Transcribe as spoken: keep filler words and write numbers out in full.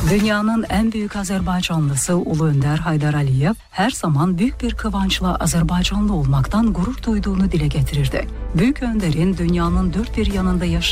Dünyanın en büyük Azerbaycanlısı Ulu Önder Haydar Aliyev her zaman büyük bir kıvançla Azerbaycanlı olmaktan gurur duyduğunu dile getirirdi. Büyük Önder'in dünyanın dört bir yanında yaşayan